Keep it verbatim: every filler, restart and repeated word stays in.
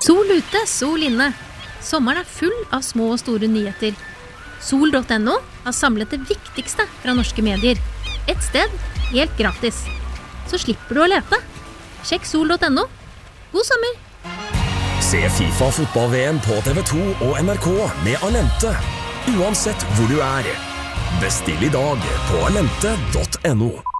Sol ute, sol inne. Sommeren er full av små og store nyheter. sol punktum no har samlet det viktigste fra norske medier. Et sted, helt gratis. Så slipper du å lete. Sjekk sol punktum no. God sommer! Se FIFA fotball-V M på T V to og N R K med Alente. Uansett hvor du er. Bestill i dag på alente punktum no.